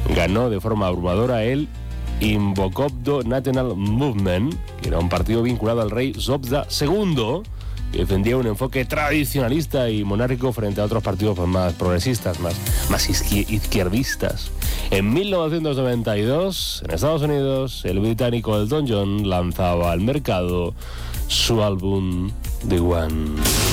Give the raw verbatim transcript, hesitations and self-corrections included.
ganó de forma abrumadora el Invokobdo National Movement, que era un partido vinculado al rey Zobda segundo, que defendía un enfoque tradicionalista y monárquico frente a otros partidos pues, más progresistas, más, más izquierdistas. En mil novecientos noventa y dos, en Estados Unidos, el británico Elton John lanzaba al mercado su álbum The One.